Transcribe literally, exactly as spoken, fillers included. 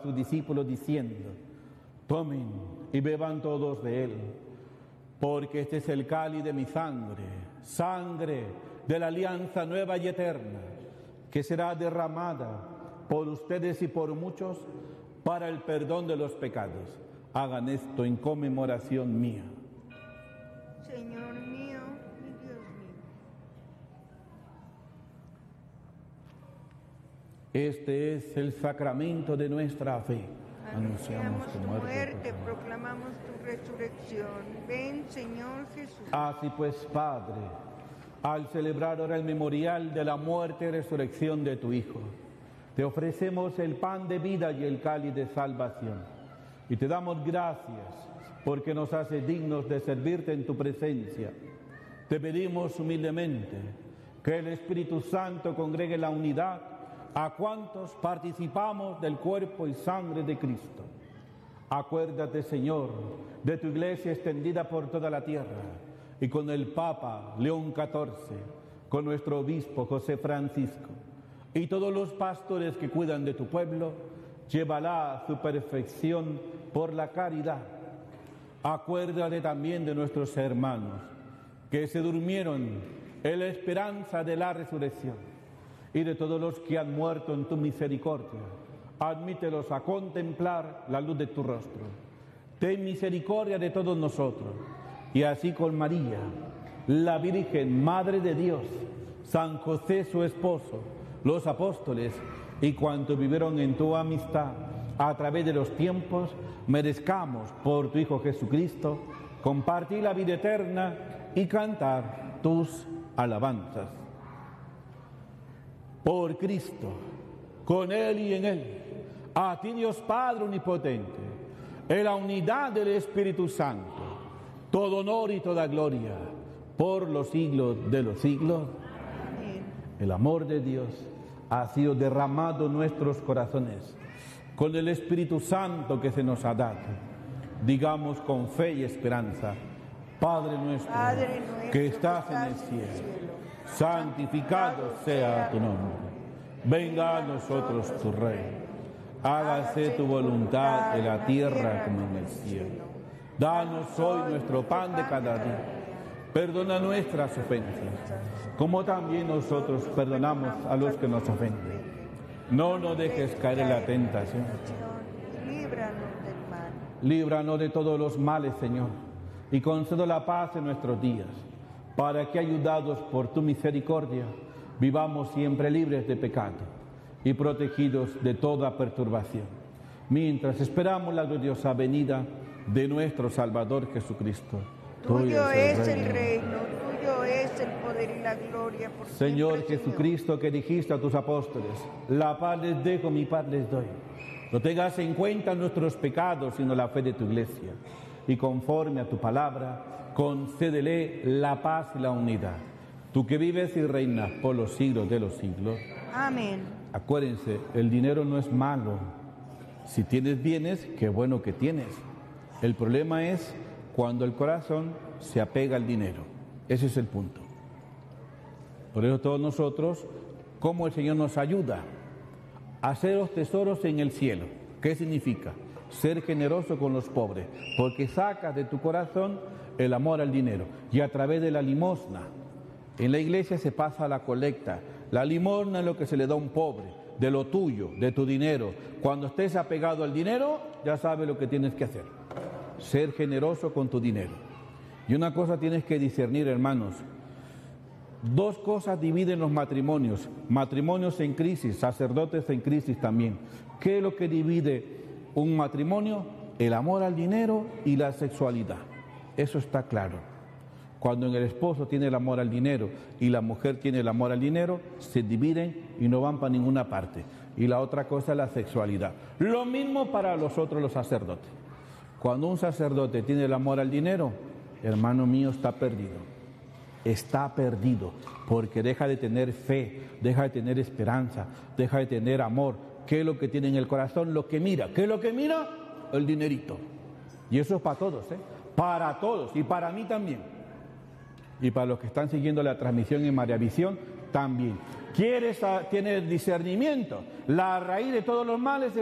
sus discípulos diciendo: tomen y beban todos de él, porque este es el cáliz de mi sangre, sangre de la alianza nueva y eterna, que será derramada por ustedes y por muchos para el perdón de los pecados. Hagan esto en conmemoración mía. Señor mío y Dios mío. Este es el sacramento de nuestra fe. Anunciamos tu muerte, proclamamos tu resurrección. Ven, Señor Jesús. Así pues, Padre, al celebrar ahora el memorial de la muerte y resurrección de tu Hijo, te ofrecemos el pan de vida y el cáliz de salvación. Y te damos gracias porque nos hace dignos de servirte en tu presencia. Te pedimos humildemente que el Espíritu Santo congregue la unidad a cuantos participamos del cuerpo y sangre de Cristo. Acuérdate, Señor, de tu iglesia extendida por toda la tierra, y con el Papa León catorce, con nuestro obispo José Francisco, y todos los pastores que cuidan de tu pueblo, llévala a su perfección por la caridad. Acuérdate también de nuestros hermanos que se durmieron en la esperanza de la resurrección, y de todos los que han muerto en tu misericordia. Admítelos a contemplar la luz de tu rostro. Ten misericordia de todos nosotros, y así con María, la Virgen Madre de Dios, San José su esposo, los apóstoles y cuantos vivieron en tu amistad a través de los tiempos, merezcamos por tu Hijo Jesucristo compartir la vida eterna y cantar tus alabanzas. Por Cristo, con Él y en Él, a ti Dios Padre Omnipotente, en la unidad del Espíritu Santo, todo honor y toda gloria, por los siglos de los siglos. Amén. El amor de Dios ha sido derramado en nuestros corazones con el Espíritu Santo que se nos ha dado. Digamos con fe y esperanza: Padre nuestro, Padre nuestro que estás en el cielo, santificado sea tu nombre. Venga a nosotros tu reino. Hágase tu voluntad en la tierra como en el cielo. Danos hoy nuestro pan de cada día. Perdona nuestras ofensas, como también nosotros perdonamos a los que nos ofenden. No nos dejes caer en la tentación. Líbranos del mal. Líbranos de todos los males, Señor, y concede la paz en nuestros días, para que, ayudados por tu misericordia, vivamos siempre libres de pecado y protegidos de toda perturbación, mientras esperamos la gloriosa venida de nuestro Salvador Jesucristo. Tuyo es el reino, tuyo es el poder y la gloria por Señor siempre, Jesucristo, Señor. que dijiste a tus apóstoles: la paz les dejo, mi paz les doy. No tengas en cuenta nuestros pecados, sino la fe de tu iglesia. Y conforme a tu palabra, concédele la paz y la unidad. Tú que vives y reinas por los siglos de los siglos. Amén. Acuérdense, el dinero no es malo. Si tienes bienes, qué bueno que tienes. El problema es cuando el corazón se apega al dinero. Ese es el punto. Por eso todos nosotros, ¿cómo el Señor nos ayuda? A hacer los tesoros en el cielo. ¿Qué significa? Ser generoso con los pobres, porque sacas de tu corazón el amor al dinero. Y a través de la limosna, en la iglesia se pasa la colecta. La limosna es lo que se le da a un pobre, de lo tuyo, de tu dinero. Cuando estés apegado al dinero, ya sabes lo que tienes que hacer. Ser generoso con tu dinero. Y una cosa tienes que discernir, hermanos. Dos cosas dividen los matrimonios. Matrimonios en crisis, sacerdotes en crisis también. ¿Qué es lo que divide un matrimonio? El amor al dinero y la sexualidad. Eso está claro. Cuando el esposo tiene el amor al dinero y la mujer tiene el amor al dinero, se dividen y no van para ninguna parte. Y la otra cosa es la sexualidad. Lo mismo para los otros, los sacerdotes. Cuando un sacerdote tiene el amor al dinero, hermano mío, está perdido. Está perdido, porque deja de tener fe, deja de tener esperanza, deja de tener amor. ¿Qué es lo que tiene en el corazón? Lo que mira. ¿Qué es lo que mira? El dinerito. Y eso es para todos, ¿eh? Para todos, y para mí también. Y para los que están siguiendo la transmisión en María Visión, también. ¿Quieres tener discernimiento? La raíz de todos los males es